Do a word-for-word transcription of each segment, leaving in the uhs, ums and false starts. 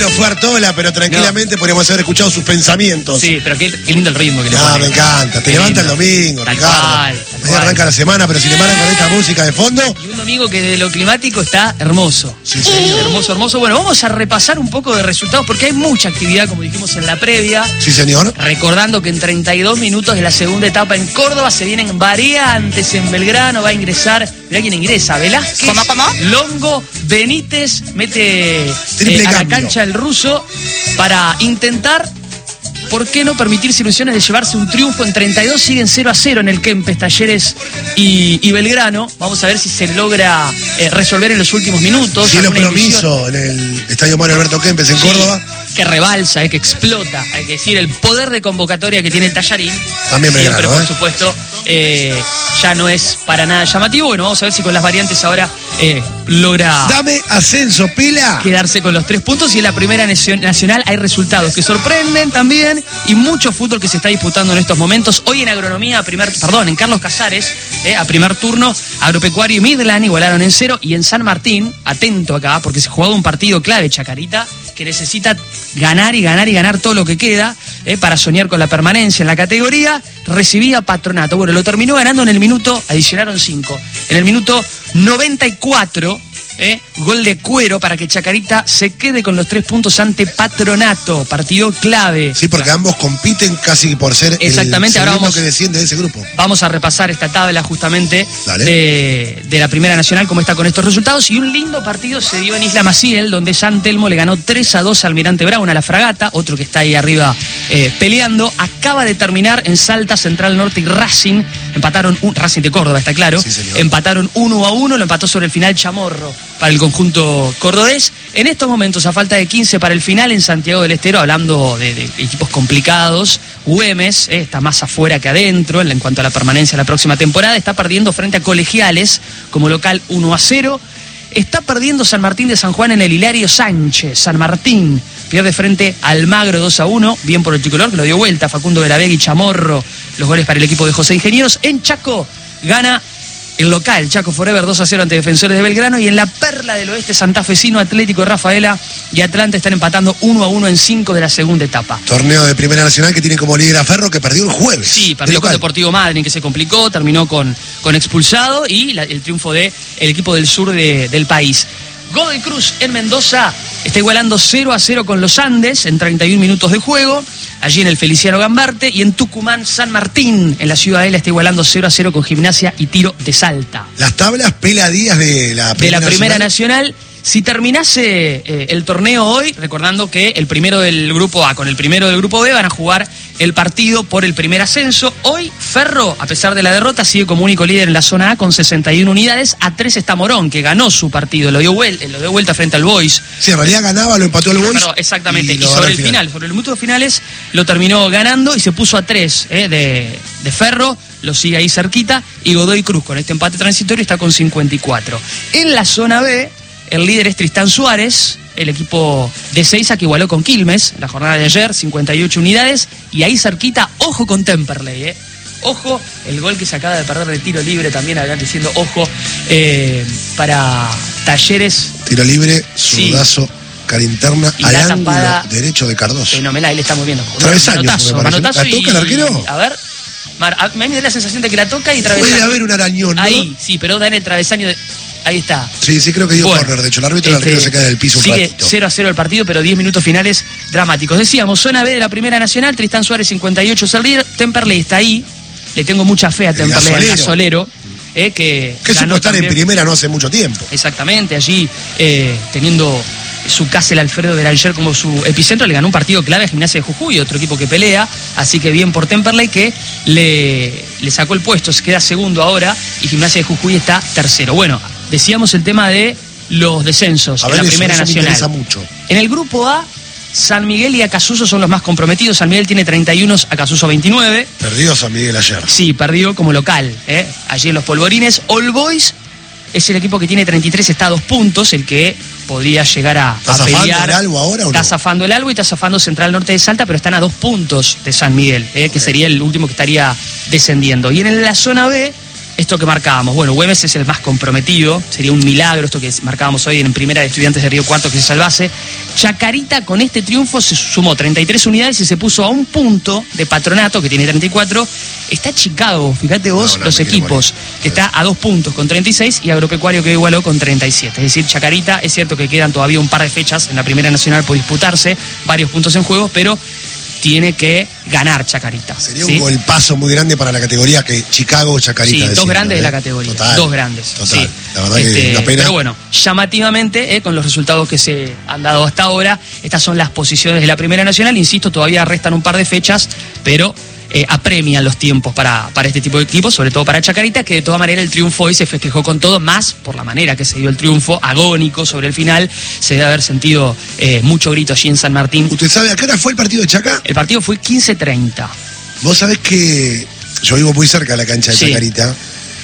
No fue Artola, pero tranquilamente no. Podríamos haber escuchado sus pensamientos. Sí, pero qué, qué lindo el ritmo que le no, pone. me encanta. Te levanta el domingo, tal Ricardo. Cual, Ahí arranca la semana, pero si le mandan con esta música de fondo. Y un domingo que de lo climático está hermoso. Sí, señor. Hermoso, hermoso. Bueno, vamos a repasar un poco de resultados porque hay mucha actividad, como dijimos en la previa. Sí, señor. Recordando que en treinta y dos minutos de la segunda etapa en Córdoba se vienen variantes en Belgrano. Va a ingresar, mirá quién ingresa, Velázquez. ¿Cómo, cómo? Longo, Benítez, mete eh, a la cambio. cancha el ruso para intentar, ¿por qué no permitirse ilusiones de llevarse un triunfo? En treinta y dos siguen cero a cero en el Kempes, Talleres y, y Belgrano. Vamos a ver si se logra eh, resolver en los últimos minutos. Cielo Promiso en el Estadio Mario Alberto Kempes en sí, Córdoba. Que rebalsa, eh, que explota, hay que decir, el poder de convocatoria que tiene el Tallarín. También Siempre, Belgrano, por ¿eh? supuesto, eh, ya no es para nada llamativo. Bueno, vamos a ver si con las variantes ahora eh, logra... Dame ascenso, Pela. Quedarse con los tres puntos y en la primera nacional hay resultados que sorprenden también y mucho fútbol que se está disputando en estos momentos. Hoy en Agronomía, a primer, perdón, en Carlos Casares, eh, a primer turno, Agropecuario y Midland igualaron en cero y en San Martín, atento acá, porque se jugaba un partido clave, Chacarita, que necesita ganar y ganar y ganar todo lo que queda eh, para soñar con la permanencia en la categoría. Recibía Patronato. Bueno, lo terminó ganando en el minuto, adicionaron cinco. En el minuto noventa y cuatro, eh, gol de Cuero para que Chacarita se quede con los tres puntos ante Patronato. Partido clave. Sí, porque ambos compiten casi por ser exactamente, el ahora segundo vamos, que desciende de ese grupo. Vamos a repasar esta tabla justamente de, de la Primera Nacional, cómo está con estos resultados. Y un lindo partido se dio en Isla Maciel, donde San Telmo le ganó tres a dos a Almirante Brown, a la Fragata, otro que está ahí arriba eh, peleando. Acaba de terminar en Salta, Central Norte y Racing. Empataron, un, Racing de Córdoba, está claro. Sí, empataron uno a uno, lo empató sobre el final Chamorro para el conjunto cordobés. En estos momentos, a falta de quince para el final en Santiago del Estero, hablando de, de equipos complicados, Güemes eh, está más afuera que adentro en, en cuanto a la permanencia de la próxima temporada. Está perdiendo frente a Colegiales como local uno a cero. Está perdiendo San Martín de San Juan en el Hilario Sánchez. San Martín pierde frente a Almagro dos a uno. Bien por el tricolor, que lo dio vuelta. Facundo Veravega y Chamorro. Los goles para el equipo de José Ingenieros. En Chaco gana el local, Chaco Forever dos a cero ante Defensores de Belgrano. Y en la perla del oeste santafesino, Atlético de Rafaela y Atlanta están empatando uno a uno en cinco de la segunda etapa. Torneo de Primera Nacional que tiene como líder a Ferro, que perdió el jueves. Sí, perdió con Deportivo Madryn, que se complicó, terminó con, con expulsado, y la, el triunfo del de equipo del sur de, del país. Godoy Cruz en Mendoza está igualando cero a cero con los Andes en treinta y un minutos de juego, allí en el Feliciano Gambarte. Y en Tucumán, San Martín, en la Ciudadela, está igualando cero a cero con Gimnasia y Tiro de Salta. Las tablas Pela Díaz de la Primera, de la primera Nacional. nacional. Si terminase eh, el torneo hoy, recordando que el primero del grupo A con el primero del grupo B van a jugar el partido por el primer ascenso. Hoy Ferro, a pesar de la derrota, sigue como único líder en la zona A con sesenta y una unidades. A tres está Morón, que ganó su partido, lo dio, vuelta, lo dio vuelta frente al Boys. Sí, en realidad ganaba, lo empató el Boys. Pero, exactamente, y, y sobre sobre el final. final, sobre el minuto finales, lo terminó ganando y se puso a tres eh, de, de Ferro. Lo sigue ahí cerquita. Y Godoy Cruz, con este empate transitorio, está con cincuenta y cuatro. En la zona B, el líder es Tristán Suárez, el equipo de Seiza, que igualó con Quilmes la jornada de ayer, cincuenta y ocho unidades. Y ahí cerquita, ojo con Temperley, ¿eh? Ojo, el gol que se acaba de perder de tiro libre también, hablan diciendo ojo eh, para Talleres. Tiro libre, zurdazo, sí. Cara interna, y al la ángulo tapada, derecho de Cardoso. Fenomenal, él está muy bien. Travesaño, manotazo, me manotazo. ¿La toca el arquero? A ver, Mar, a mí me da la sensación de que la toca y travesaño. Puede haber un arañón, ¿no? Ahí, sí, pero da en el travesaño de... Ahí está. Sí, sí, creo que dio bueno, corner. De hecho, el árbitro este, el arquero se cae del piso un sigue ratito. cero a cero el partido, pero diez minutos finales dramáticos. Decíamos, zona B de la Primera Nacional, Tristán Suárez cincuenta y ocho es el líder. Temperley está ahí. Le tengo mucha fe a Temperley, al gasolero. Eh, que que supo estar también en primera no hace mucho tiempo. Exactamente, allí eh, teniendo su casa el Alfredo Beranger como su epicentro, le ganó un partido clave a Gimnasia de Jujuy, otro equipo que pelea, así que bien por Temperley, que le, le sacó el puesto, se queda segundo ahora y Gimnasia de Jujuy está tercero. Bueno, decíamos el tema de los descensos a en ver, la eso, Primera eso Nacional. Me interesa mucho. En el grupo A, San Miguel y Acasuso son los más comprometidos. San Miguel tiene treinta y uno, Acasuso veintinueve. Perdió San Miguel ayer. Sí, perdió como local, ¿eh? Allí en los Polvorines. All Boys es el equipo que tiene treinta y tres, está a dos puntos, el que podría llegar a, ¿Está a zafando pelear. el Albo ahora o no? Está zafando el Albo y está zafando Central Norte de Salta, pero están a dos puntos de San Miguel, ¿eh? Que sería el último que estaría descendiendo. Y en la zona B, esto que marcábamos, bueno, Güemes es el más comprometido, sería un milagro esto que marcábamos hoy en primera de Estudiantes de Río Cuarto que se salvase. Chacarita con este triunfo se sumó treinta y tres unidades y se puso a un punto de Patronato, que tiene treinta y cuatro. Está Chicago, fíjate vos, no, no, los equipos, que está a dos puntos con treinta y seis y Agropecuario que igualó con treinta y siete. Es decir, Chacarita, es cierto que quedan todavía un par de fechas en la Primera Nacional por disputarse, varios puntos en juego, pero tiene que ganar Chacarita. Sería ¿sí? un golpazo muy grande para la categoría que Chicago o Chacarita. Sí, decimos, dos grandes ¿eh? de la categoría. Total, dos grandes. Total. Sí. La verdad este, que la pena. Pero bueno, llamativamente, eh, con los resultados que se han dado hasta ahora, estas son las posiciones de la Primera Nacional. Insisto, todavía restan un par de fechas, pero eh, apremian los tiempos para, para este tipo de equipos, sobre todo para Chacarita, que de todas maneras el triunfo hoy se festejó con todo, más por la manera que se dio el triunfo, agónico sobre el final. Se debe haber sentido eh, mucho grito allí en San Martín. ¿Usted sabe a qué hora fue el partido de Chaca? El partido fue quince treinta. Vos sabés que yo vivo muy cerca de la cancha de Sí. Chacarita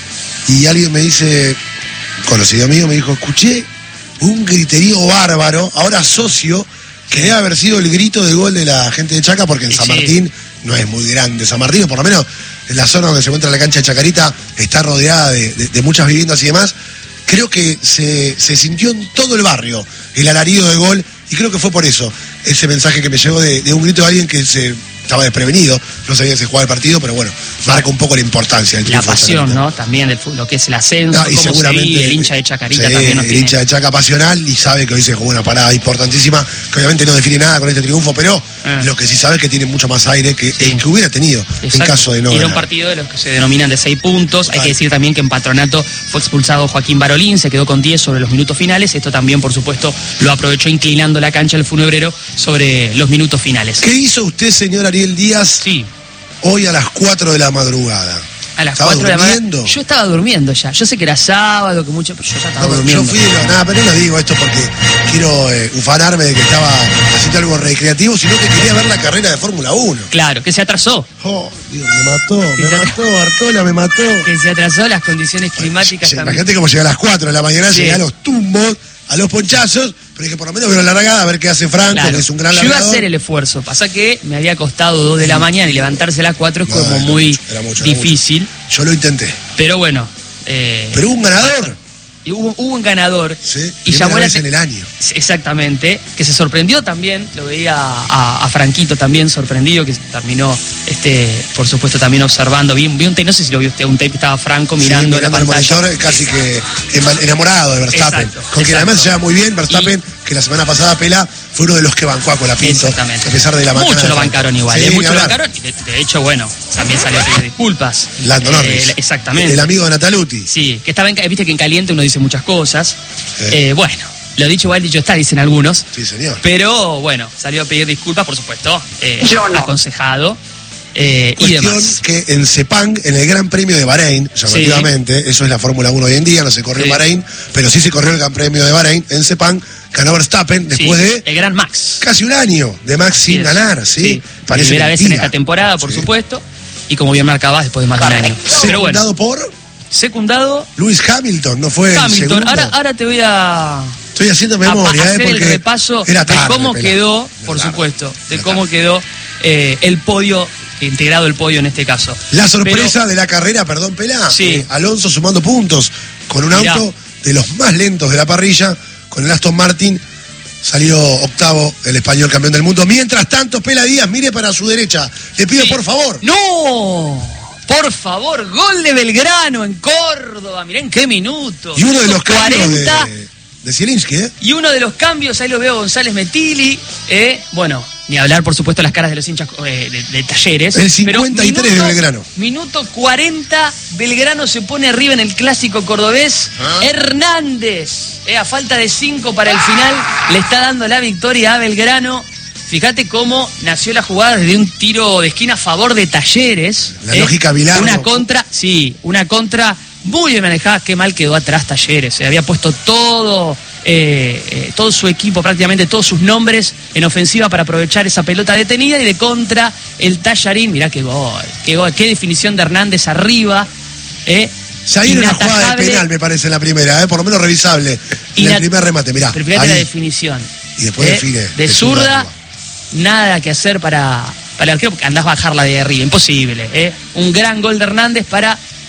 y alguien me dice, conocido mío, me dijo, escuché un griterío bárbaro, ahora socio, que debe haber sido el grito de gol de la gente de Chaca, porque en San Sí. Martín no es muy grande San Martín, o por lo menos en la zona donde se encuentra la cancha de Chacarita está rodeada de, de, de muchas viviendas y demás. Creo que se, se sintió en todo el barrio el alarido de gol y creo que fue por eso ese mensaje que me llegó de, de un grito de alguien que se estaba desprevenido, no sabía que se jugaba el partido, pero bueno, marca un poco la importancia del La triunfo de pasión, Chacarita. ¿no? También del fútbol, lo que es el ascenso, No, y cómo se seguramente vive, el hincha de Chacarita sí, también nos el tiene. hincha de Chaca pasional y sabe que hoy se jugó una parada importantísima, que obviamente no define nada con este triunfo, pero Ah. lo que sí sabe es que tiene mucho más aire que Sí. el que hubiera tenido en Exacto. caso de no Y era un ganar. partido de los que se denominan de seis puntos. Total. Hay que decir también que en Patronato fue expulsado Joaquín Barolín, se quedó con diez sobre los minutos finales. Esto también, por supuesto, lo aprovechó inclinando la cancha el funebrero sobre los minutos finales. ¿Qué hizo usted, señor Ariel Díaz, Sí, hoy a las cuatro de la madrugada? a las ¿Estaba cuatro de la durmiendo? mañana. Yo estaba durmiendo ya. Yo sé que era sábado, que mucho, pero yo ya estaba No, pero durmiendo. yo fui, no, nada, pero no digo esto porque quiero eh, ufanarme de que estaba haciendo algo recreativo, sino que quería ver la carrera de Fórmula uno. Claro, que se atrasó. Oh, Dios, me mató, Sí, me ya- mató, Bartola, me mató. Que se atrasó las condiciones climáticas también. Imagínate cómo llega a las cuatro de la mañana, Sí. llegué a los tumbos, a los ponchazos, pero dije, por lo menos veo la largada, a ver qué hace Franco, Claro. que es un gran Yo iba a largador. hacer el esfuerzo. Pasa que me había costado dos de la mañana y levantarse a las cuatro es No, como era muy mucho, era mucho, era difícil. Yo lo intenté. Pero bueno. eh, Pero hubo un ganador. y hubo, hubo un ganador. Sí, Y primera llamó la vez te- en el año. Exactamente. Que se sorprendió también. Lo veía a, a Franquito también sorprendido. Que terminó, este, por supuesto, también observando. Vi, vi un tape, no sé si lo vio usted, un tape que estaba Franco mirando, Sí, la mirando el pantalla. monitor, casi que eman- enamorado de Verstappen. Exacto, con quien exacto. además se lleva muy bien Verstappen, que la semana pasada Pela fue uno de los que bancó a Colapinto. Exactamente. A pesar de la macana Muchos de lo Franco. bancaron igual. Sí, eh, ni muchos lo hablar. bancaron. Y de, de hecho, bueno, también salió a pedir disculpas. Lando Eh, Norris. exactamente. El amigo de Nataluti. Sí, que estaba en, viste que en caliente uno dice muchas cosas. Sí. Eh, bueno, lo dicho igual, dicho está, dicen algunos. Sí, señor. Pero bueno, salió a pedir disculpas, por supuesto. eh, Yo no. Aconsejado. eh, y Cuestión demás. que en Sepang, en el Gran Premio de Bahrein, llamativamente, eso es la Fórmula uno hoy en día, no se corrió Sí. en Bahrein, pero sí se corrió el Gran Premio de Bahrein, en Sepang, ganó Verstappen después Sí, de el gran Max. casi un año de Max sin Sí, ganar, ¿sí? Parece Primera vez en mentira. esta temporada, por Sí. supuesto. Y como bien marcabas, después de más de un año. Pero bueno, Secundado por secundado Lewis Hamilton, no fue el Hamilton. segundo. Ahora, ahora te voy a, Estoy haciendo a memoria, hacer ¿eh? el Porque repaso era de tarde, cómo Pela. quedó, Era por tarde. supuesto, de Era cómo tarde. quedó eh, el podio, integrado el podio en este caso. La sorpresa de la carrera, perdón, Pela, Sí. eh, Alonso sumando puntos con un Mirá. auto de los más lentos de la parrilla, con el Aston Martin, salió octavo el español campeón del mundo. Mientras tanto, Pela Díaz, mire para su derecha. Le pido Sí. por favor. ¡No! Por favor, gol de Belgrano en Córdoba. Mirá en qué minuto. Y uno de los cambios cuarenta. de, de Zielinski, ¿eh? Y uno de los cambios, ahí lo veo González Metili. Eh, bueno, ni hablar, por supuesto, las caras de los hinchas eh, de, de Talleres. El Pero cincuenta y tres de Belgrano. Minuto cuarenta, Belgrano se pone arriba en el clásico cordobés. Ah. Hernández, eh, a falta de cinco para el final, le está dando la victoria a Belgrano. Fíjate cómo nació la jugada desde un tiro de esquina a favor de Talleres. La lógica Bilardo. Una contra, sí, una contra muy bien manejada. Qué mal quedó atrás Talleres. Se había puesto todo, eh, eh, todo su equipo, prácticamente todos sus nombres en ofensiva para aprovechar esa pelota detenida y de contra el Tallarín. Mirá qué gol, qué gol, qué definición de Hernández arriba. Eh, Ya hay una jugada de inatajable. penal, me parece, en la primera, ¿eh? Por lo menos revisable. En Inat- el primer remate, mirá. Pero fíjate ahí. la definición. Y después Eh, define. De de zurda zurda, arriba. nada que hacer para, para el arquero, porque andás a bajarla de arriba, imposible. ¿eh? Un gran gol de Hernández para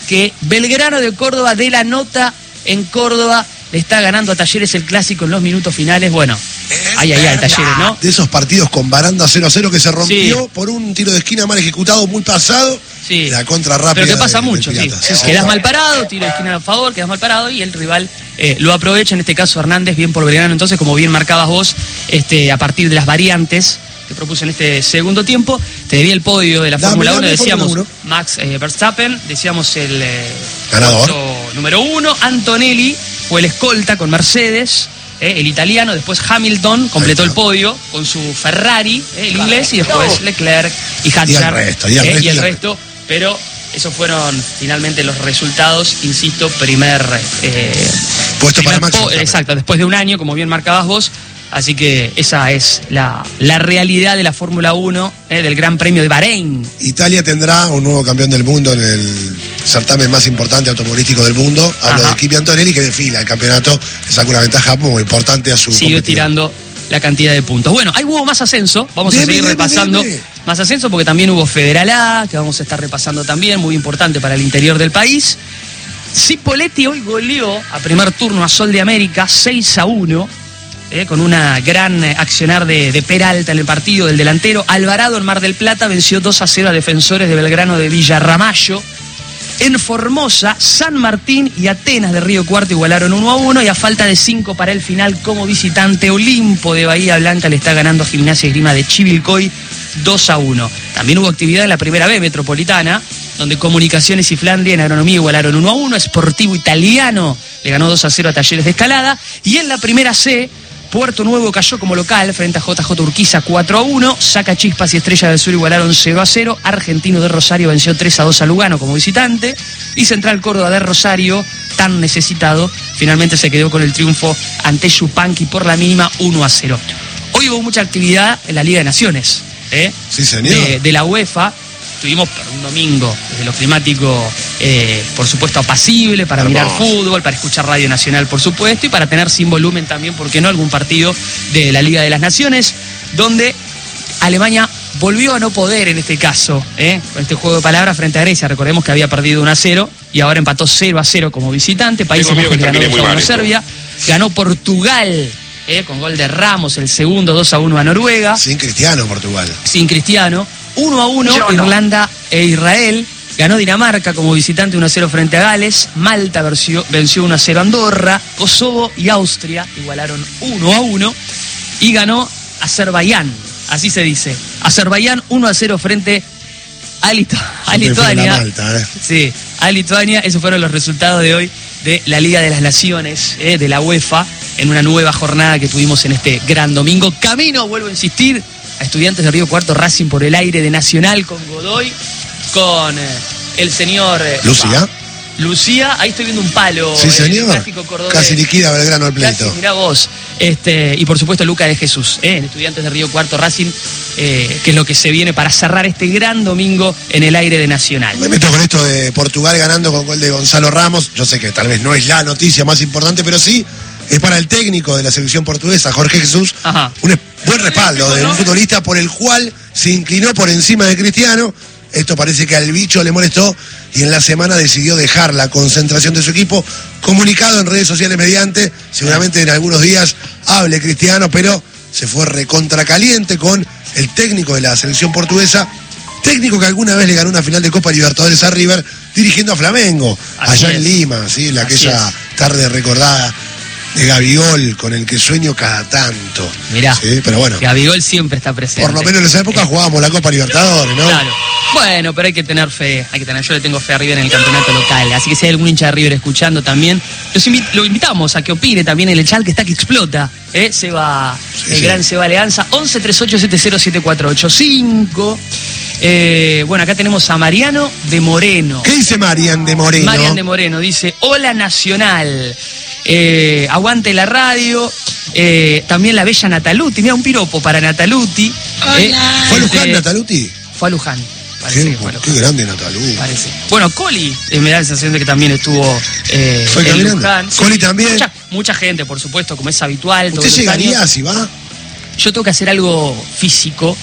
que Belgrano de Córdoba de la nota en Córdoba le está ganando a Talleres el clásico en los minutos finales. Bueno, ay, ay, ay, Talleres, ¿no? De esos partidos con baranda cero a cero que se rompió Sí. por un tiro de esquina mal ejecutado, muy pasado. Sí. La contra rápida. Pero que pasa de- de mucho, sí. Pirata. Sí, sí. Quedás mal parado, tiro de esquina a favor, quedás mal parado y el rival eh, lo aprovecha. En este caso Hernández, bien por Belgrano. Entonces, como bien marcabas vos, este, a partir de las variantes que propuse en este segundo tiempo, te debía el podio de la Dame, Fórmula uno. dame, Decíamos Fórmula uno. Max eh, Verstappen, decíamos el eh, Ganador. puesto número uno. Antonelli fue el escolta con Mercedes. Eh, el italiano, después Hamilton completó Ahí el está. podio con su Ferrari, eh, el inglés, y después Leclerc y Hatcher. Y el resto, y el eh, resto, y el y el resto, pero esos fueron finalmente los resultados, insisto, primer eh, Puesto primer para Max po- Verstappen. exacto, después de un año, como bien marcabas vos. Así que esa es la, la realidad de la Fórmula uno, eh, del Gran Premio de Bahrein. Italia tendrá un nuevo campeón del mundo en el certamen más importante automovilístico del mundo. Hablo Ajá. de Kimi Antonelli, que desfila el campeonato, que saca una ventaja muy importante a su Sigue competidor. tirando la cantidad de puntos. Bueno, ahí hubo más ascenso, vamos a Deme, seguir deme, repasando deme. más ascenso porque también hubo Federal A, que vamos a estar repasando también, muy importante para el interior del país. Cipolletti hoy goleó a primer turno a Sol de América seis a uno, eh, con una gran eh, accionar de, de Peralta en el partido del delantero. Alvarado en Mar del Plata venció dos a cero a Defensores de Belgrano de Villarramayo. En Formosa, San Martín y Atenas de Río Cuarto igualaron uno a uno, y a falta de cinco para el final, como visitante, Olimpo de Bahía Blanca le está ganando a Gimnasia y Esgrima de Chivilcoy dos a uno. También hubo actividad en la primera B metropolitana, donde Comunicaciones y Flandria en Agronomía igualaron uno a uno, Sportivo Italiano le ganó dos a cero a Talleres de Escalada, y en la primera C, Puerto Nuevo cayó como local frente a J J Urquiza cuatro a uno, Saca Chispas y Estrella del Sur igualaron cero a cero, Argentino de Rosario venció tres a dos a Lugano como visitante, y Central Córdoba de Rosario, tan necesitado, finalmente se quedó con el triunfo ante Yupanqui por la mínima uno a cero. Hoy hubo mucha actividad en la Liga de Naciones, ¿eh? Sí, señor. de, de la UEFA. Tuvimos para un domingo, desde lo climático, eh, por supuesto, apacible, para Hermoso. mirar fútbol, para escuchar Radio Nacional, por supuesto, y para tener sin volumen también, ¿por qué no?, algún partido de la Liga de las Naciones, donde Alemania volvió a no poder en este caso, ¿eh? con este juego de palabras frente a Grecia. Recordemos que había perdido uno a cero y ahora empató cero a cero como visitante. Países Tengo miedo Bajos que le ganó termine dos a muy uno a mal esto. Serbia, ganó Portugal, ¿eh? con gol de Ramos, el segundo, dos a uno a Noruega, Sin Cristiano, Portugal. sin Cristiano. uno a uno, Yo no. Irlanda e Israel. Ganó Dinamarca como visitante uno a cero frente a Gales. Malta venció, venció uno a cero a Andorra. Kosovo y Austria igualaron uno a uno. Y ganó Azerbaiyán, así se dice. Azerbaiyán uno a cero frente a, Lito- a Siempre fue la Lituania. Malta, ¿eh? Sí, a Lituania. Esos fueron los resultados de hoy de la Liga de las Naciones, eh, de la UEFA, en una nueva jornada que tuvimos en este gran domingo. Camino, vuelvo a insistir, a Estudiantes de Río Cuarto, Racing por el aire de Nacional con Godoy, con eh, el señor eh, Lucía. Lucía, ahí estoy viendo un palo. Sí, eh, señor. clásico cordobés. Casi liquida Belgrano al pleito. Casi, mirá vos. Este, y por supuesto Luca de Jesús, eh, en Estudiantes de Río Cuarto, Racing, eh, que es lo que se viene para cerrar este gran domingo en el aire de Nacional. Me meto con esto de Portugal ganando con gol de Gonzalo Ramos. Yo sé que tal vez no es la noticia más importante, pero sí es para el técnico de la selección portuguesa, Jorge Jesús, Ajá. un es- buen respaldo de un futbolista por el cual se inclinó por encima de Cristiano. Esto parece que al bicho le molestó y en la semana decidió dejar la concentración de su equipo. Comunicado en redes sociales mediante, seguramente en algunos días hable Cristiano, pero se fue recontracaliente con el técnico de la selección portuguesa. Técnico que alguna vez le ganó una final de Copa Libertadores a River dirigiendo a Flamengo, Así allá en es. Lima, ¿sí? La Así aquella es. tarde recordada de Gabigol, con el que sueño cada tanto. Mirá, Sí, pero bueno, Gabigol siempre está presente. por lo menos en esa época jugábamos la Copa Libertadores, ¿no? Claro. Bueno, pero hay que tener fe, hay que tener, yo le tengo fe a River en el campeonato local, así que si hay algún hincha de River escuchando también, los invi- lo invitamos a que opine también en el chat que está que explota, ¿eh? Seba, Sí, el sí. gran Seba Leanza, once treinta y ocho setenta siete cuatro ocho cinco. Eh, bueno, acá tenemos a Mariano de Moreno. ¿Qué dice Marian de Moreno? Marian de Moreno dice, hola Nacional, eh, aguante la radio, eh, también la bella Nataluti, mira un piropo para Nataluti. Hola. ¿Fue a este, Luján, Nataluti? Fue a Luján, parece Qué, que fue a qué Luján. grande Nataluti. Parece. Bueno, Coli, eh, me da la sensación de que también estuvo eh, Fue en caminando. Luján. Coli también. Mucha, mucha gente, por supuesto, como es habitual. ¿Usted todos los llegaría años. si va? Yo tengo que hacer algo físico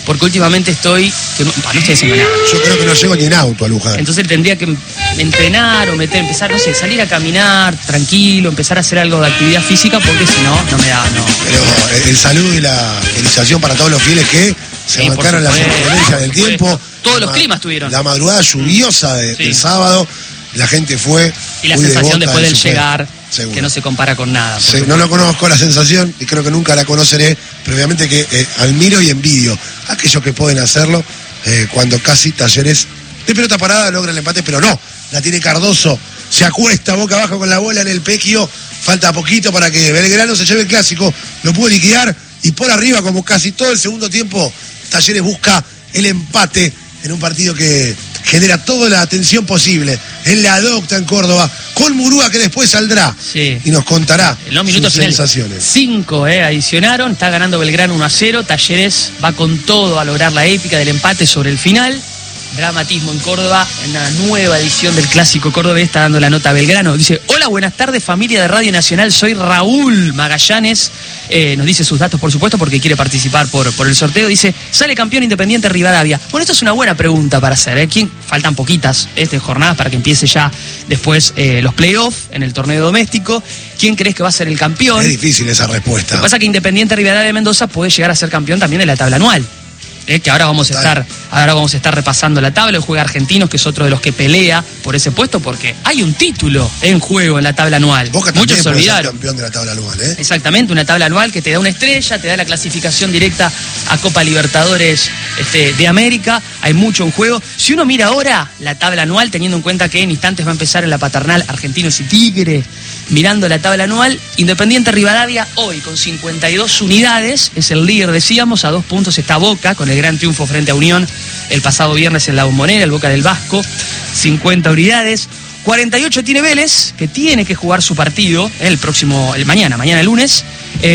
porque últimamente estoy, que no, no estoy haciendo nada. Yo creo que no llego ni en auto a Luján. Entonces tendría que entrenar o meter, empezar, no sé, salir a caminar tranquilo, empezar a hacer algo de actividad física, porque si no, no me da, no. Pero el, el saludo y la felicitación para todos los fieles que se Sí, bancaron las influencias del tiempo. Todos los La- climas tuvieron. La madrugada lluviosa de, Sí. del sábado, la gente fue. Y la muy sensación devota después de del su fe. llegar, Seguro. que no se compara con nada. Sí, no lo conozco la sensación y creo que nunca la conoceré, pero obviamente que eh, admiro y envidio a aquellos que pueden hacerlo eh, cuando casi Talleres de pelota parada logra el empate, pero no, la tiene Cardoso, se acuesta boca abajo con la bola en el pequio, falta poquito para que Belgrano se lleve el clásico, lo pudo liquidar y por arriba, como casi todo el segundo tiempo, Talleres busca el empate en un partido que genera toda la atención posible en la Docta en Córdoba, con Murúa que después saldrá Sí. y nos contará En los minutos sus finales, sensaciones. cinco eh, adicionaron, está ganando Belgrano uno a cero, Talleres va con todo a lograr la épica del empate sobre el final. Dramatismo en Córdoba, en una nueva edición del Clásico Cordobés, está dando la nota a Belgrano. Dice, hola, buenas tardes, familia de Radio Nacional, soy Raúl Magallanes. Eh, nos dice sus datos, por supuesto, porque quiere participar por, por el sorteo. Dice, sale campeón Independiente Rivadavia. Bueno, esto es una buena pregunta para hacer. ¿eh? ¿Quién? Faltan poquitas este, jornadas para que empiece ya después eh, los playoffs en el torneo doméstico. ¿Quién crees que va a ser el campeón? Es difícil esa respuesta. Lo que pasa es que Independiente Rivadavia de Mendoza puede llegar a ser campeón también de la tabla anual. Eh, que ahora vamos a estar, ahora vamos a estar repasando la tabla. Hoy juega Argentinos, que es otro de los que pelea por ese puesto, porque hay un título en juego en la tabla anual. Boca Muchos también se puede ser olvidaron. campeón de la tabla anual, ¿eh? Exactamente, una tabla anual que te da una estrella, te da la clasificación directa a Copa Libertadores este, de América. Hay mucho en juego. Si uno mira ahora la tabla anual, teniendo en cuenta que en instantes va a empezar en la paternal Argentinos y Tigre, mirando la tabla anual, Independiente Rivadavia hoy con cincuenta y dos unidades, es el líder, decíamos, a dos puntos está Boca, con el gran triunfo frente a Unión el pasado viernes en la Bombonera, el Boca del Vasco, cincuenta unidades. cuarenta y ocho tiene Vélez, que tiene que jugar su partido el próximo, el mañana, mañana lunes.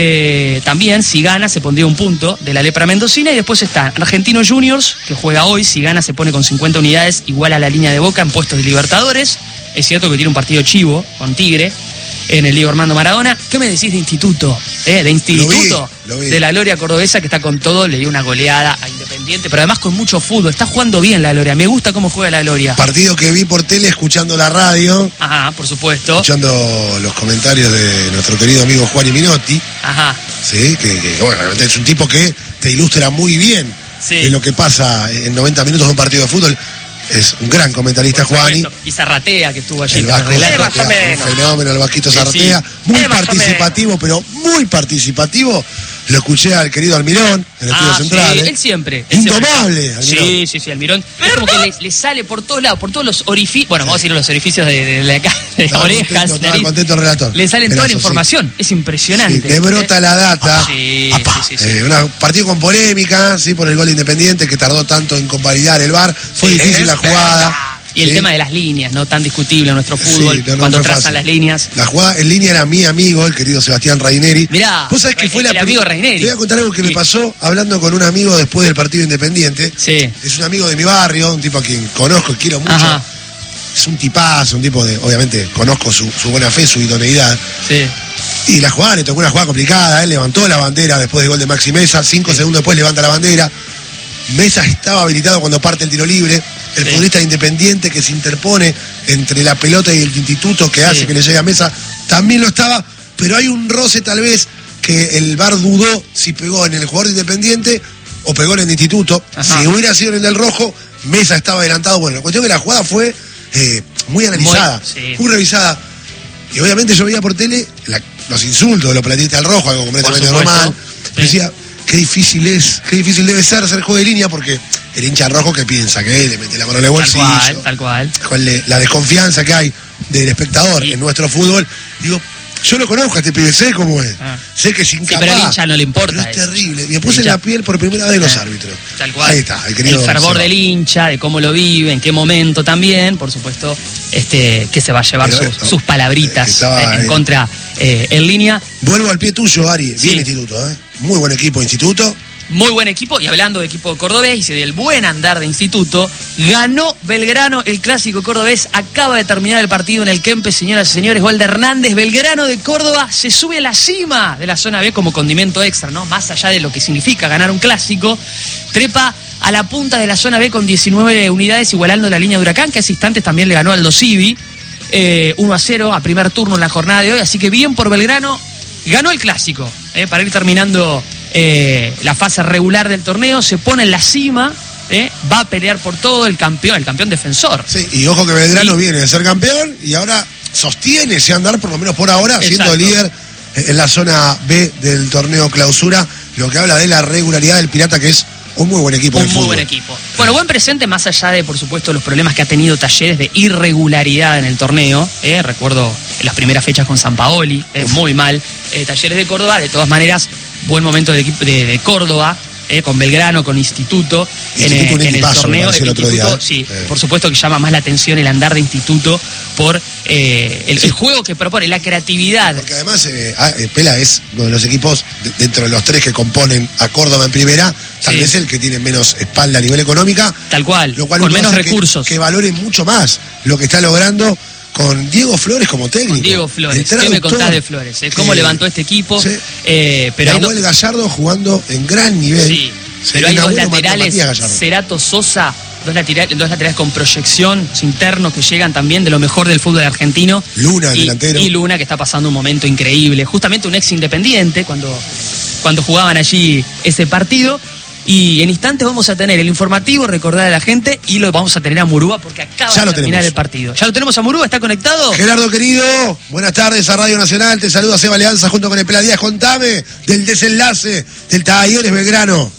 Eh, también, si gana, se pondría un punto de la lepra mendocina. Y después está Argentinos Juniors, que juega hoy. Si gana, se pone con cincuenta unidades, igual a la línea de Boca en puestos de Libertadores. Es cierto que tiene un partido chivo con Tigre en el Diego Armando Maradona. ¿Qué me decís de Instituto? ¿Eh? De Instituto, Lo vi, lo vi. de la Gloria Cordobesa, que está con todo. Le dio una goleada a Independiente, pero además con mucho fútbol. Está jugando bien la Gloria. Me gusta cómo juega la Gloria. Partido que vi por tele escuchando la radio, Ajá, por supuesto. escuchando los comentarios de nuestro querido amigo Juan Minotti, Ajá. ¿sí? que, que, bueno, realmente es un tipo que te ilustra muy bien Sí. en lo que pasa en noventa minutos de un partido de fútbol. Es un gran comentarista, Juani. Y Zarratea, que estuvo allí. El con el Vasco, relato. más o un menos. fenómeno, el Vasquito Sí, Zarratea, sí. muy Eh, más o participativo, pero muy participativo. Lo escuché al querido Almirón, en el estudio Ah, central. sí, ¿eh? él siempre. él siempre. Indomable, Almirón. Sí, sí, sí, Almirón. Es como que le, le sale por todos lados, por todos los orificios. Bueno, vamos a decir los orificios de, de la ca- de las Estaba orejas. contento, estaba nariz. contento el relator. Le sale Era toda la eso, sí. información. Es impresionante. Sí, le brota la data. Sí, Apá. sí, sí, sí. Eh, una- partido con polémica, sí, por el gol de Independiente que tardó tanto en convalidar el V A R. Fue Sí, difícil la es jugada. Y el Sí. tema de las líneas, ¿no? Tan discutible en nuestro Sí, fútbol, no, no cuando fue trazan fácil. las líneas. La jugada en línea era mi amigo, el querido Sebastián Raineri. Mirá, ¿Vos sabés que fue la el amigo prim- Raineri. Te voy a contar algo que Sí. me pasó hablando con un amigo después del partido Independiente. Sí. Es un amigo de mi barrio, un tipo a quien conozco y quiero mucho. Ajá. Es un tipazo, un tipo de, obviamente, conozco su, su buena fe, su idoneidad. Sí. Y la jugada le tocó una jugada complicada, él levantó la bandera después del gol de Maxi Mesa, cinco segundos después levanta la bandera. Mesa estaba habilitado cuando parte el tiro libre. El Sí. futbolista Independiente que se interpone entre la pelota y el instituto que hace Sí. que le llegue a Mesa también lo estaba, pero hay un roce tal vez que el V A R dudó si pegó en el jugador de Independiente o pegó en el instituto. Ajá. Si hubiera sido en el del rojo, Mesa estaba adelantado. Bueno, la cuestión es que la jugada fue eh, muy analizada, Muy, sí. muy revisada. Y obviamente yo veía por tele la- los insultos de los platistas del rojo, algo completamente Por supuesto. normal. Sí. Decía, qué difícil es, qué difícil debe ser hacer juego de línea, porque el hincha rojo que piensa que él le mete la mano en el Tal bolsillo, cual, tal cual. con le- la desconfianza que hay del espectador Sí. en nuestro fútbol. Digo, yo lo conozco a este pibe, sé cómo es. Ah. Sé que es incapaz. pero al hincha no le importa pero es eso. terrible. Y me puse El en la hincha- piel por primera vez de los Ah, árbitros. Tal cual. Ahí está, el querido El fervor Seba. del hincha, de cómo lo vive, en qué momento también, por supuesto, este, que se va a llevar Pero, sus, eh, sus palabritas estaba, eh, en eh, contra eh, en línea. Vuelvo al pie tuyo, Ari. Bien Sí. instituto, ¿eh? Muy buen equipo instituto. muy buen equipo, y hablando de equipo cordobés y del buen andar de Instituto, ganó Belgrano el clásico cordobés, acaba de terminar el partido en el Kempes, señoras y señores, gol de Hernández. Belgrano de Córdoba se sube a la cima de la zona B como condimento extra, ¿no? Más allá de lo que significa ganar un clásico, trepa a la punta de la zona B con diecinueve unidades, igualando la línea de Huracán, que hace instantes también le ganó al Dosivi, eh, uno a cero a primer turno en la jornada de hoy, así que bien por Belgrano, ganó el clásico, eh, para ir terminando eh, la fase regular del torneo, se pone en la cima, eh, va a pelear por todo el campeón, el campeón defensor. Sí, y ojo que Belgrano y, viene de ser campeón y ahora sostiene ese andar, por lo menos por ahora, exacto, siendo líder en la zona B del torneo clausura, lo que habla de la regularidad del Pirata, que es un muy buen equipo. Un de muy fútbol. buen equipo. Bueno, buen presente, más allá de, por supuesto, los problemas que ha tenido Talleres de irregularidad en el torneo. Eh, recuerdo las primeras fechas con San Paoli, eh, muy mal. Eh, Talleres de Córdoba, de todas maneras, buen momento del equipo de, de Córdoba, eh, con Belgrano, con Instituto, Instituto en, en el torneo. El otro Instituto, día, sí, eh. por supuesto que llama más la atención el andar de Instituto por eh, el, sí. el juego que propone, la creatividad. Porque además, eh, eh, Pela es uno de los equipos, de, dentro de los tres que componen a Córdoba en primera, tal sí. vez el que tiene menos espalda a nivel económica. Tal cual, lo cual con menos hace recursos. Que, que valore mucho más lo que está logrando con Diego Flores como técnico. Con Diego Flores, ¿qué me contás de Flores? Eh? ¿Cómo que, levantó este equipo? Sí. Eh, pero Nahuel do... Gallardo jugando en gran nivel. Sí, sí, pero hay dos Nahuel laterales, Cerato Sosa, dos, lateral, dos laterales con proyección, internos que llegan también de lo mejor del fútbol argentino. Luna, el y, delantero. Y Luna, que está pasando un momento increíble. Justamente un ex Independiente, cuando, cuando jugaban allí ese partido. Y en instantes vamos a tener el informativo, recordar a la gente, y lo vamos a tener a Murúa porque acaba ya de terminar tenemos. el partido. ¿Ya lo tenemos a Murúa? ¿Está conectado? Gerardo, querido, buenas tardes a Radio Nacional. Te saluda Seba Leanza junto con el Pela Díaz. Contame del desenlace del Talleres Belgrano.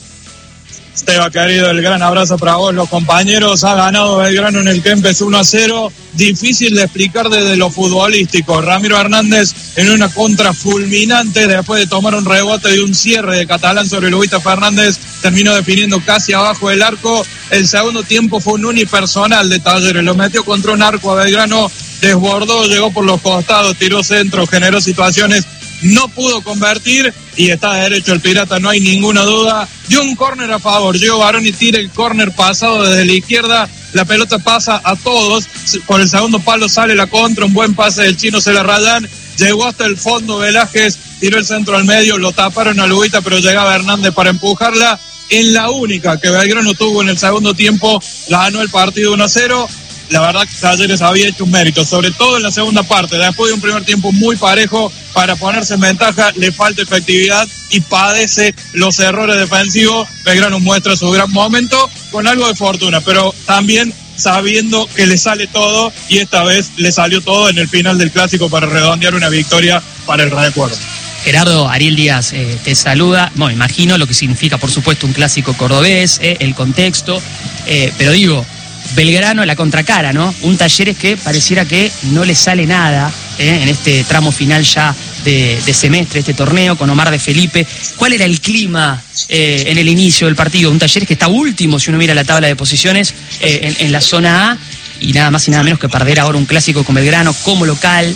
Seba, querido, el gran abrazo para vos, los compañeros. Ha ganado Belgrano en el Kempes uno a cero. Difícil de explicar desde lo futbolístico. Ramiro Hernández en una contra fulminante después de tomar un rebote y un cierre de Catalán sobre Lubita Fernández. Terminó definiendo casi abajo del arco. El segundo tiempo fue un unipersonal de Talleres. Lo metió contra un arco a Belgrano, desbordó, llegó por los costados, tiró centro, generó situaciones. No pudo convertir y está derecho el Pirata, no hay ninguna duda. Dio un córner a favor, Gio Baroni tira el córner pasado desde la izquierda, la pelota pasa a todos, por el segundo palo sale la contra, un buen pase del chino, se la rayan, llegó hasta el fondo Velázquez, tiró el centro al medio, lo taparon a Lubita, pero llegaba Hernández para empujarla. En la única que Belgrano tuvo en el segundo tiempo, la ganó el partido uno a cero. La verdad que Talleres había hecho un mérito, sobre todo en la segunda parte, después de un primer tiempo muy parejo, para ponerse en ventaja, le falta efectividad y padece los errores defensivos. Belgrano muestra su gran momento con algo de fortuna, pero también sabiendo que le sale todo, y esta vez le salió todo en el final del clásico para redondear una victoria para el recuerdo. Gerardo, Ariel Díaz eh, te saluda. Bueno, imagino lo que significa, por supuesto, un clásico cordobés, eh, el contexto, eh, pero digo, Belgrano, la contracara, ¿no? Un Talleres que pareciera que no le sale nada ¿eh? en este tramo final ya de, de semestre, este torneo, con Omar de Felipe. ¿Cuál era el clima eh, en el inicio del partido? Un Talleres que está último, si uno mira la tabla de posiciones, eh, en, en la zona A, y nada más y nada menos que perder ahora un clásico con Belgrano como local.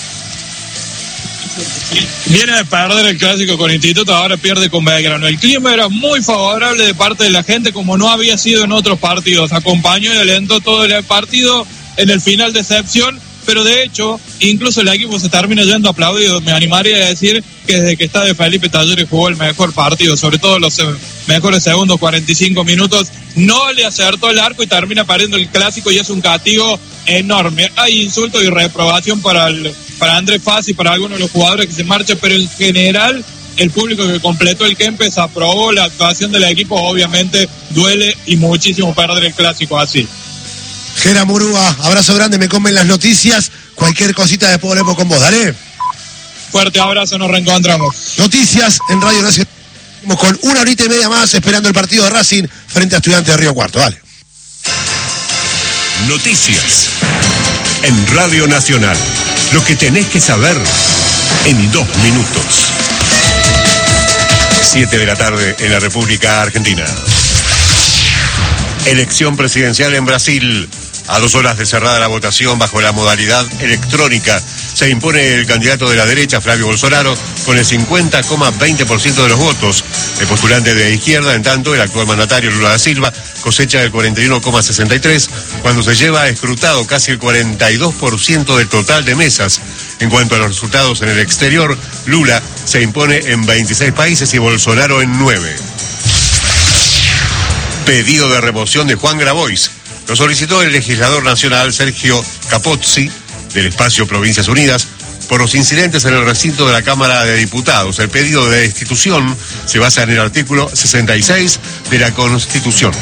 Viene de perder el clásico con Instituto, ahora pierde con Belgrano. El clima era muy favorable de parte de la gente, como no había sido en otros partidos. Acompañó y alentó todo el partido, en el final decepción, pero de hecho, incluso el equipo se termina yendo aplaudido. Me animaría a decir que desde que está de Felipe Talleres jugó el mejor partido, sobre todo los mejores segundos, cuarenta y cinco minutos. No le acertó el arco y termina perdiendo el clásico, y es un castigo enorme. Hay insultos y reprobación para el, para Andrés Faz y para algunos de los jugadores que se marchan, pero en general el público que completó el Kempes aprobó la actuación del equipo. Obviamente duele y muchísimo perder el clásico así. Gera Murúa, abrazo grande, me comen las noticias. Cualquier cosita después volvemos con vos, dale. Fuerte abrazo, nos reencontramos. Noticias en Radio Nacional. Con una horita y media más esperando el partido de Racing frente a Estudiantes de Río Cuarto, dale. Noticias en Radio Nacional. Lo que tenés que saber en dos minutos. Siete de la tarde en la República Argentina. Elección presidencial en Brasil. A dos horas de cerrada la votación bajo la modalidad electrónica, se impone el candidato de la derecha, Flavio Bolsonaro, con el cincuenta coma veinte por ciento de los votos. El postulante de izquierda, en tanto, el actual mandatario Lula da Silva, cosecha el cuarenta y uno coma sesenta y tres, cuando se lleva escrutado casi el cuarenta y dos por ciento del total de mesas. En cuanto a los resultados en el exterior, Lula se impone en veintiséis países y Bolsonaro en nueve. Pedido de remoción de Juan Grabois. Lo solicitó el legislador nacional Sergio Capozzi, del espacio Provincias Unidas, por los incidentes en el recinto de la Cámara de Diputados. El pedido de destitución se basa en el artículo sesenta y seis de la Constitución.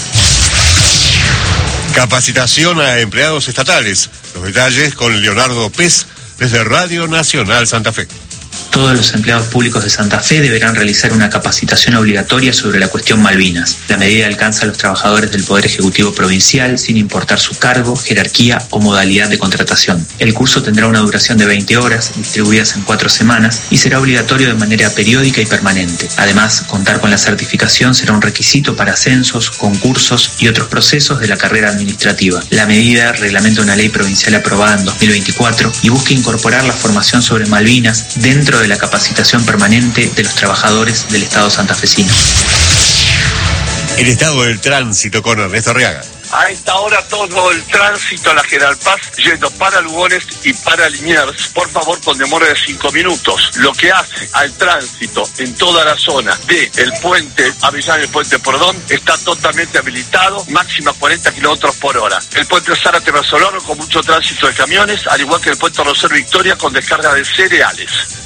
Capacitación a empleados estatales. Los detalles con Leonardo Pez desde Radio Nacional Santa Fe. Todos los empleados públicos de Santa Fe deberán realizar una capacitación obligatoria sobre la cuestión Malvinas. La medida alcanza a los trabajadores del Poder Ejecutivo Provincial sin importar su cargo, jerarquía o modalidad de contratación. El curso tendrá una duración de veinte horas, distribuidas en cuatro semanas, y será obligatorio de manera periódica y permanente. Además, contar con la certificación será un requisito para ascensos, concursos y otros procesos de la carrera administrativa. La medida reglamenta una ley provincial aprobada en dos mil veinticuatro y busca incorporar la formación sobre Malvinas dentro de la capacitación permanente de los trabajadores del Estado santafesino. El estado del tránsito con Ernesto Arriaga. A esta hora todo el tránsito a la General Paz yendo para Lugones y para Liniers, por favor con demora de cinco minutos, lo que hace al tránsito en toda la zona de el puente Avellaneda y el puente Pordón está totalmente habilitado, máxima cuarenta kilómetros por hora. El puente Zárate Barcelona con mucho tránsito de camiones, al igual que el puente Rosario Victoria con descarga de cereales.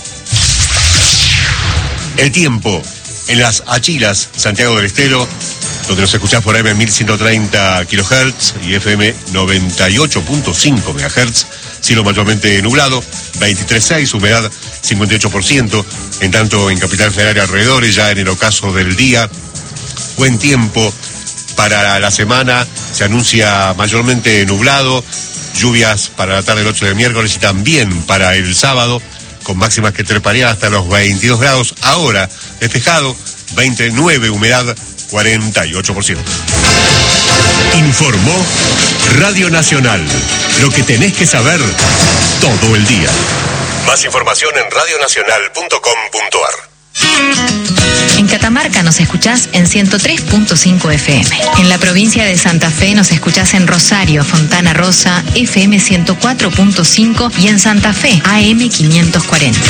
El tiempo en las Achiras, Santiago del Estero, donde nos escuchás por A M mil ciento treinta kilohertz y F M noventa y ocho punto cinco megahertz, cielo mayormente nublado, veintitrés punto seis, humedad cincuenta y ocho por ciento, en tanto en Capital Federal y alrededores, ya en el ocaso del día, buen tiempo para la semana, se anuncia mayormente nublado, lluvias para la tarde del ocho de miércoles y también para el sábado, con máximas que treparían hasta los veintidós grados, ahora despejado, veintinueve, humedad cuarenta y ocho por ciento. Informó Radio Nacional, lo que tenés que saber todo el día. Más información en radio nacional punto com punto a r. En Catamarca nos escuchás en ciento tres punto cinco F M. En la provincia de Santa Fe nos escuchás en Rosario, Fontana Rosa, F M ciento cuatro punto cinco y en Santa Fe, A M quinientos cuarenta.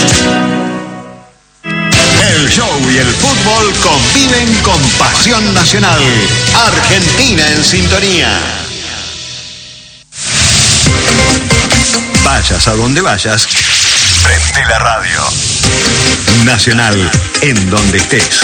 El show y el fútbol conviven con pasión nacional. Argentina en sintonía. Vayas a donde vayas, prende la radio. Nacional, en donde estés.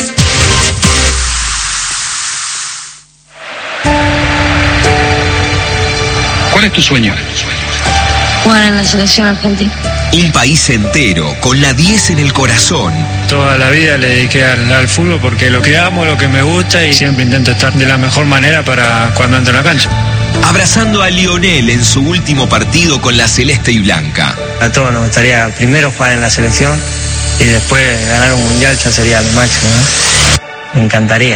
¿Cuál es tu sueño? Jugar en la selección argentina. Un país entero, con la diez en el corazón. Toda la vida le dediqué al, al fútbol porque es lo que amo, lo que me gusta y siempre intento estar de la mejor manera para cuando entro en la cancha. Abrazando a Lionel en su último partido con la celeste y blanca. A todos nos gustaría primero jugar en la selección y después ganar un mundial, ya sería lo máximo, ¿no? Me encantaría.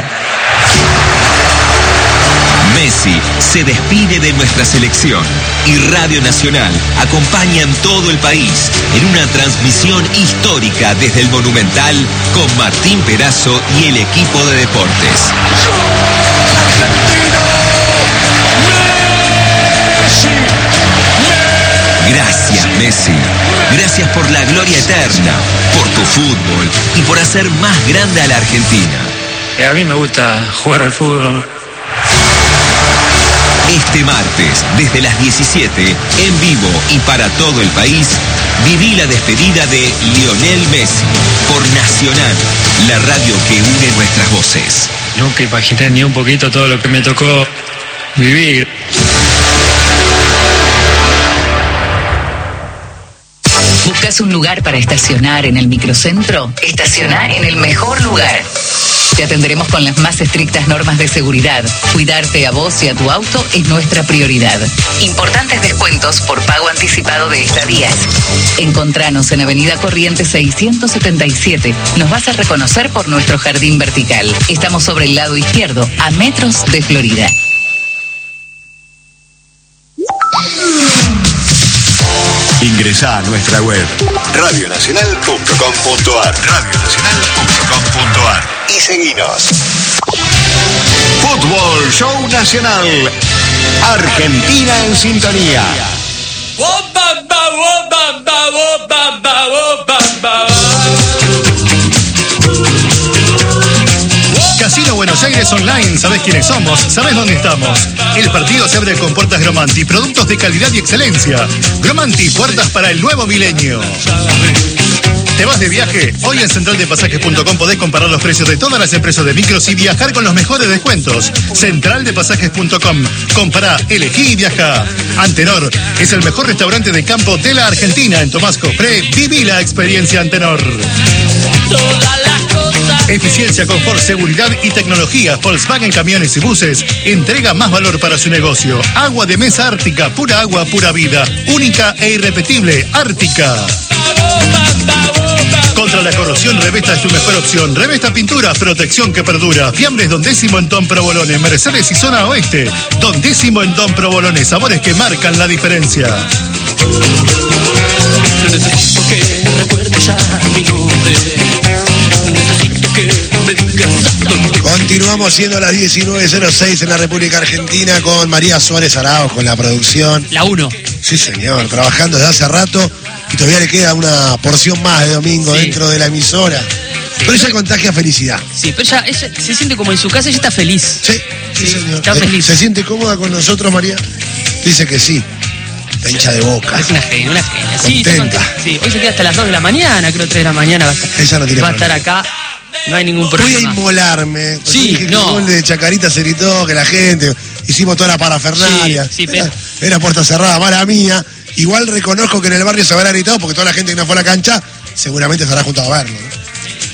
Messi se despide de nuestra selección y Radio Nacional acompaña en todo el país en una transmisión histórica desde el Monumental con Martín Perazo y el equipo de deportes. Gracias, Messi. Gracias por la gloria eterna, por tu fútbol y por hacer más grande a la Argentina. A mí me gusta jugar al fútbol. Este martes, desde las diecisiete, en vivo y para todo el país, viví la despedida de Lionel Messi por Nacional, la radio que une nuestras voces. Nunca imaginé ni un poquito todo lo que me tocó vivir. ¿Buscas un lugar para estacionar en el microcentro? Estacionar en el mejor lugar. Te atenderemos con las más estrictas normas de seguridad. Cuidarte a vos y a tu auto es nuestra prioridad. Importantes descuentos por pago anticipado de estadías. Encontranos en Avenida Corrientes seiscientos setenta y siete. Nos vas a reconocer por nuestro jardín vertical. Estamos sobre el lado izquierdo, a metros de Florida. Ingresá a nuestra web radio nacional punto com punto ar radio nacional punto com punto ar y seguinos. Fútbol Show Nacional. Argentina en sintonía. Casino Buenos Aires Online, ¿sabés quiénes somos? ¿Sabés dónde estamos? El partido se abre con puertas Gromanti, productos de calidad y excelencia. Gromanti, puertas para el nuevo milenio. ¿Te vas de viaje? Hoy en central de pasajes punto com podés comparar los precios de todas las empresas de micros y viajar con los mejores descuentos. central de pasajes punto com. Compará, elegí y viaja. Antenor es el mejor restaurante de campo de la Argentina. En Tomás Cofré, viví la experiencia Antenor. Eficiencia, confort, seguridad y tecnología. Volkswagen Camiones y Buses entrega más valor para su negocio. Agua de mesa Ártica, pura agua, pura vida. Única e irrepetible, Ártica. Contra la corrosión, Revesta es tu mejor opción. Revesta Pinturas, protección que perdura. Fiambres Don Décimo en Don Provolone, Mercedes y Zona Oeste. Don Décimo en Don Provolone, sabores que marcan la diferencia. Necesito que recuerdes a mi nombre. Necesito que me digas dónde. Continuamos siendo a las diecinueve cero seis en la República Argentina con María Suárez Araujo en la producción. La uno. Sí, señor, trabajando desde hace rato y todavía le queda una porción más de domingo sí. dentro de la emisora. Sí, pero ella contagia felicidad. Sí, pero ella, ella se siente como en su casa, ella está feliz. Sí, sí, sí señor. Está eh, feliz. ¿Se siente cómoda con nosotros, María? Dice que sí. Está hincha de boca. Es una genia, una genia. Sí, contenta. Sí, hoy se queda hasta las dos de la mañana, creo tres de la mañana va a estar, ella no tiene va a estar acá. No hay ningún problema. Voy a inmolarme. Sí, dije no. Que el gol de Chacarita se gritó, que la gente, hicimos toda la parafernalia. Sí, sí, pero... Era puerta cerrada, mala mía. Igual reconozco que en el barrio se habrá gritado porque toda la gente que no fue a la cancha seguramente se habrá juntado a verlo, ¿no?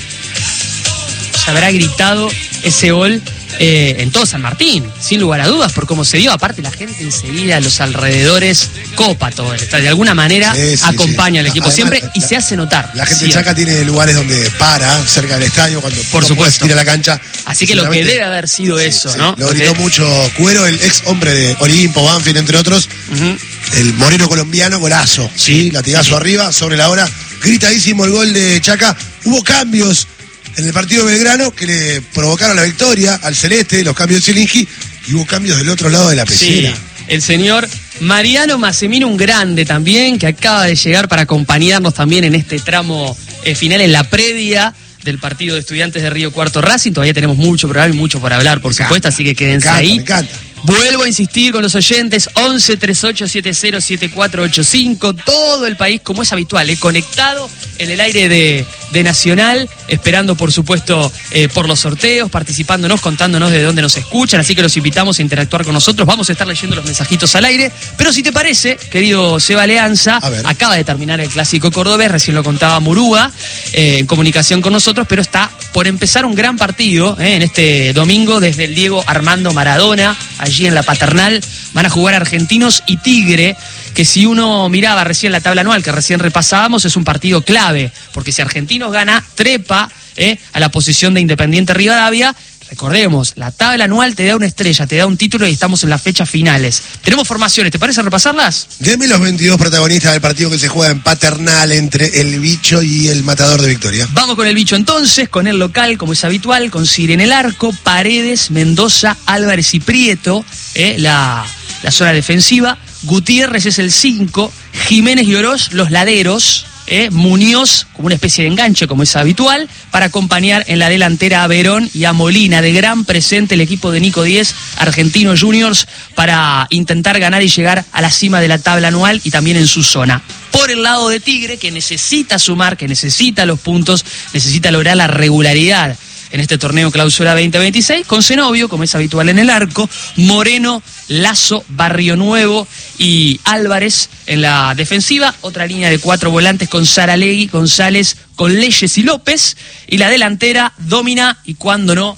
Se habrá gritado ese gol eh, en todo San Martín, sin lugar a dudas, por cómo se dio. Aparte, la gente enseguida a los alrededores copa todo. De alguna manera sí, sí, acompaña sí. al equipo además, siempre la, y se hace notar. La gente siempre. de Chaca tiene lugares donde para, cerca del estadio, cuando por supuesto tira la cancha. Así que lo que debe haber sido sí, eso, sí, ¿no? Lo gritó okay. mucho Cuero, el ex hombre de Olimpo, Banfield, entre otros. Uh-huh. El moreno colombiano, golazo, ¿sí? Latigazo sí. arriba, sobre la hora. Gritadísimo el gol de Chaca. Hubo cambios en el partido de Belgrano que le provocaron la victoria al Celeste, los cambios de Zilinski, y hubo cambios del otro lado de la pecera. Sí, el señor Mariano Massimino, un grande también, que acaba de llegar para acompañarnos también en este tramo eh, final, en la previa del partido de Estudiantes de Río Cuarto Racing. Todavía tenemos mucho programa y mucho por hablar, por me supuesto, encanta, así que quédense me encanta, ahí. Me encanta. Vuelvo a insistir con los oyentes, once treinta y ocho setenta siete cuatro ochenta y cinco, todo el país, como es habitual, eh, conectado en el aire de, de Nacional, esperando por supuesto eh, por los sorteos, participándonos, contándonos de dónde nos escuchan, así que los invitamos a interactuar con nosotros. Vamos a estar leyendo los mensajitos al aire, pero si te parece, querido Seba Leanza, acaba de terminar el Clásico Cordobés, recién lo contaba Murúa, eh, en comunicación con nosotros, pero está por empezar un gran partido eh, en este domingo desde el Diego Armando Maradona, allí en la Paternal. Van a jugar Argentinos y Tigre, que si uno miraba recién la tabla anual que recién repasábamos, es un partido clave, porque si Argentinos gana, trepa eh, a la posición de Independiente Rivadavia. Recordemos, la tabla anual te da una estrella, te da un título y estamos en las fechas finales. Tenemos formaciones, ¿te parece repasarlas? Deme los veintidós protagonistas del partido que se juega en Paternal entre el Bicho y el Matador de Victoria. Vamos con el Bicho entonces, con el local, como es habitual, con Cire en el arco, Paredes, Mendoza, Álvarez y Prieto, eh, la, la zona defensiva. Gutiérrez es el cinco, Jiménez y Oroz, los laderos. Eh, Muñoz, como una especie de enganche, como es habitual, para acompañar en la delantera a Verón y a Molina. De gran presente el equipo de Nico Díez, Argentinos Juniors, para intentar ganar y llegar a la cima de la tabla anual y también en su zona. Por el lado de Tigre, que necesita sumar, que necesita los puntos, necesita lograr la regularidad en este torneo Clausura veinte veintiséis, con Zenobio, como es habitual en el arco, Moreno, Lazo, Barrio Nuevo y Álvarez en la defensiva, otra línea de cuatro volantes con Saralegui, González, con Leyes y López, y la delantera Domina y, cuando no,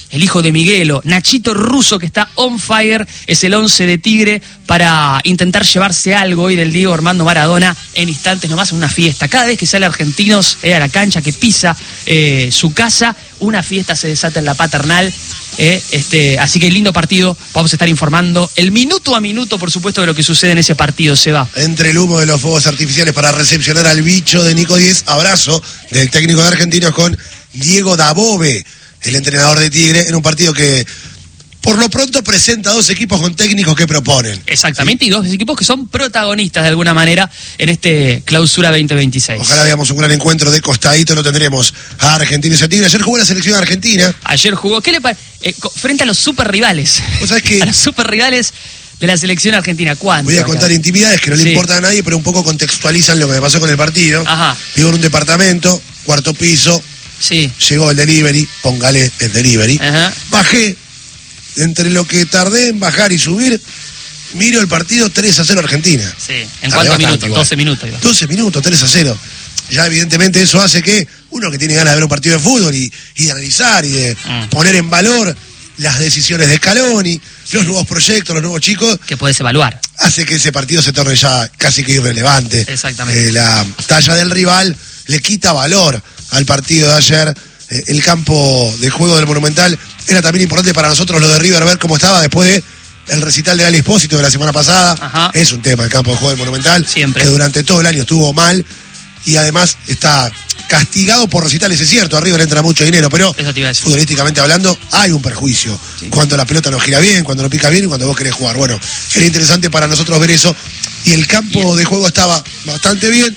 el hijo de Miguelo, Nachito Russo, que está on fire, es el once de Tigre para intentar llevarse algo hoy del Diego Armando Maradona en instantes nomás, en una fiesta. Cada vez que sale Argentinos eh, a la cancha, que pisa eh, su casa, una fiesta se desata en la Paternal. Eh, este, así que lindo partido, vamos a estar informando el minuto a minuto, por supuesto, de lo que sucede en ese partido. Se va. Entre el humo de los fuegos artificiales para recepcionar al bicho de Nico Díez, abrazo del técnico de Argentinos con Diego Dabove, el entrenador de Tigre, en un partido que por lo pronto presenta dos equipos con técnicos que proponen. Exactamente, ¿sí? Y dos equipos que son protagonistas de alguna manera en este clausura veinte veintiséis. Ojalá veamos un gran encuentro de costadito, lo tendremos a Argentinos y a Tigre. Ayer jugó la selección argentina. Ayer jugó, ¿qué le parece? Eh, frente a los super rivales. ¿Vos sabés que a los super rivales de la selección argentina? ¿Cuánto? Voy a contar intimidades que no le sí. importan a nadie, pero un poco contextualizan lo que me pasó con el partido. Ajá. Vivo en un departamento, cuarto piso. Sí. Llegó el delivery, póngale el delivery. Ajá. Bajé. Entre lo que tardé en bajar y subir, miro el partido tres a cero Argentina. Sí. ¿En cuántos minutos? doce minutos. Iba. doce minutos, tres a cero. Ya evidentemente eso hace que uno que tiene ganas de ver un partido de fútbol y, y de analizar y de mm. poner en valor las decisiones de Scaloni, los nuevos proyectos, los nuevos chicos. Que puedes evaluar. Hace que ese partido se torne ya casi que irrelevante. Exactamente. Eh, la talla del rival le quita valor al partido de ayer. Eh, el campo de juego del Monumental era también importante para nosotros lo de River, ver cómo estaba después de el recital de Ali Espósito de la semana pasada. Ajá. Es un tema el campo de juego del Monumental. Siempre. Que durante todo el año estuvo mal y además está castigado por recitales, es cierto, a River entra mucho dinero, pero futbolísticamente hablando hay un perjuicio. Sí. Cuando la pelota no gira bien, cuando no pica bien y cuando vos querés jugar. Bueno, era interesante para nosotros ver eso y el campo bien. de juego estaba bastante bien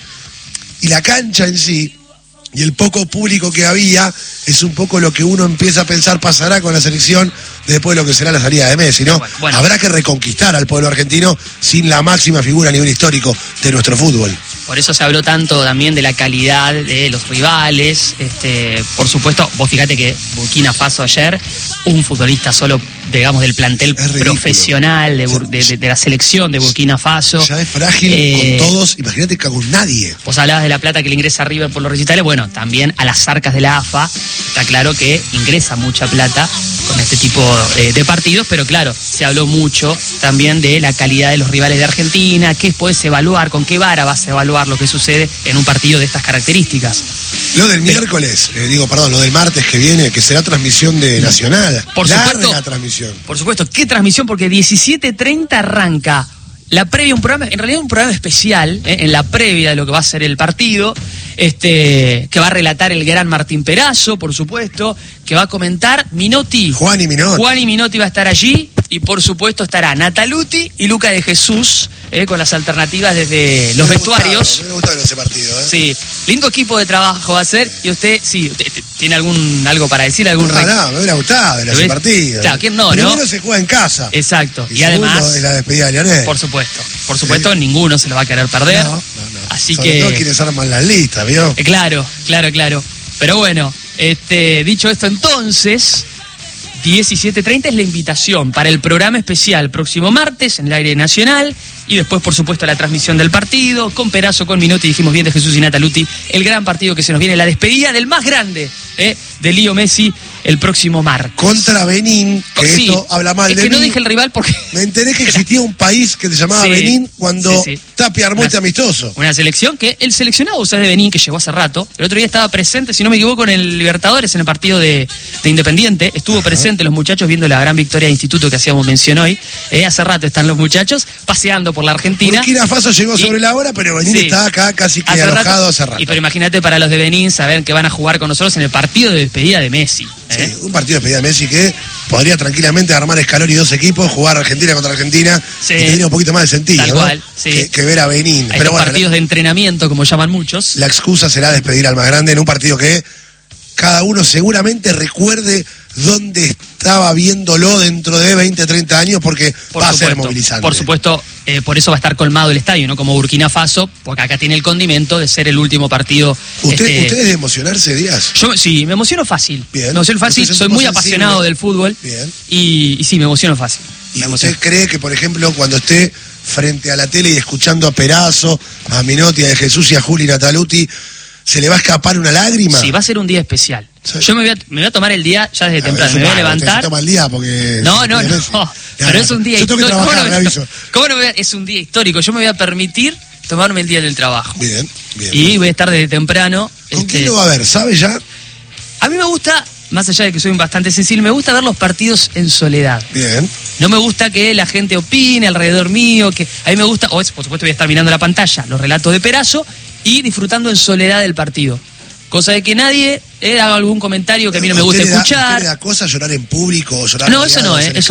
y la cancha en sí y el poco público que había es un poco lo que uno empieza a pensar pasará con la selección después de lo que será la salida de Messi, ¿no? Bueno, bueno. Habrá que reconquistar al pueblo argentino sin la máxima figura a nivel histórico de nuestro fútbol. Por eso se habló tanto también de la calidad de los rivales. Este, por supuesto, vos fíjate que Burkina Faso ayer, un futbolista solo, digamos, del plantel profesional de, de, de, de la selección de Burkina Faso. Ya es frágil eh, con todos, imagínate que con nadie. Vos hablabas de la plata que le ingresa a River por los recitales, bueno, también a las arcas de la A F A, está claro que ingresa mucha plata con este tipo eh, de partidos, pero claro, se habló mucho también de la calidad de los rivales de Argentina, qué puedes evaluar, con qué vara vas a evaluar lo que sucede en un partido de estas características. Lo del miércoles, eh, digo, perdón, lo del martes que viene, que será transmisión de Nacional. Por supuesto, la transmisión. Por supuesto, ¿qué transmisión? Porque diecisiete treinta arranca la previa, un programa, en realidad un programa especial, eh, en la previa de lo que va a ser el partido, este, que va a relatar el gran Martín Perazo, por supuesto, que va a comentar Minotti. Juan y Minotti. Juan y Minotti va a estar allí, y por supuesto estará Nataluti y Luca de Jesús, eh, con las alternativas desde los me vestuarios. Gustaba, me gustaba ese partido, ¿eh? Sí, lindo equipo de trabajo va a ser, y usted, sí, usted, ¿tiene algún algo para decir? algún No, no, me hubiera gustado ver ese partido. Claro, ¿quién no, Primero no? se juega en casa. Exacto, y, y además es la despedida de Lionel. Por supuesto, por supuesto, sí. Ninguno se lo va a querer perder. No, no, no. Así Sobre que todo quienes arman las listas, ¿vio? Eh, claro, claro, claro. Pero bueno, este, dicho esto entonces, diecisiete treinta es la invitación para el programa especial próximo martes en el aire nacional y después, por supuesto, la transmisión del partido con Perazo, con Minotti, dijimos bien, de Jesús y Nataluti, el gran partido que se nos viene, la despedida del más grande, ¿eh? de Lío Messi el próximo martes. Contra Benín, que sí, esto habla mal es de que mí. no dije el rival porque... Me enteré que existía un país que se llamaba sí, Benín cuando sí, sí. Tapia armó este amistoso. Una selección que el seleccionado, o sea, de Benín, que llegó hace rato, el otro día estaba presente, si no me equivoco, en el Libertadores, en el partido de, de Independiente, estuvo Ajá. presente los muchachos viendo la gran victoria de Instituto que hacíamos mención hoy. Eh, hace rato están los muchachos paseando por la Argentina. Burkina Faso llegó y, sobre la hora, pero Benín sí, está acá casi que hace alojado rato, hace rato. Y pero imagínate para los de Benín saber que van a jugar con nosotros en el partido de despedida de Messi. ¿eh? Sí, un partido de despedida de Messi que podría tranquilamente armar Scaloni y dos equipos, jugar Argentina contra Argentina, sí. y tendría un poquito más de sentido, Tal ¿no? cual, sí. que, que ver a Benín. Hay pero bueno, partidos la, de entrenamiento, como llaman muchos. La excusa será despedir al más grande en un partido que cada uno seguramente recuerde dónde estaba viéndolo dentro de veinte, treinta años, porque por va supuesto, a ser movilizante. Por supuesto, eh, por eso va a estar colmado el estadio, no como Burkina Faso, porque acá tiene el condimento de ser el último partido. ¿Usted, este... ¿Usted es de emocionarse, Díaz? Yo sí, me emociono fácil. Bien. Me emociono fácil, soy muy apasionado sensible. del fútbol. Bien. Y, y sí, me emociono fácil. ¿Y me usted emociono. cree que, por ejemplo, cuando esté frente a la tele y escuchando a Perazo, a Minotti, a De Jesús y a Juli Nataluti, ¿Se le va a escapar una lágrima? Sí, va a ser un día especial. Sí. Yo me voy, a, me voy a tomar el día ya desde a temprano. Ver, me voy a levantar. Toma el día porque... No, no, no. no. Pero es un día yo tengo que histórico. trabajar, ¿Cómo, no, aviso. ¿Cómo no? Es un día histórico. Yo me voy a permitir tomarme el día del trabajo. Bien, bien. Y voy a estar desde temprano. ¿Con este... quién lo va a ver? ¿Sabe ya? A mí me gusta, más allá de que soy bastante sensible, me gusta ver los partidos en soledad. Bien. No me gusta que la gente opine alrededor mío, que a mí me gusta, o es, por supuesto voy a estar mirando la pantalla, los relatos de Perazo, y disfrutando en soledad del partido. Cosa de que nadie eh, haga algún comentario que a mí no me gusta escuchar. ¿Usted le da cosa llorar en público o llorar No, eso no, eh, eso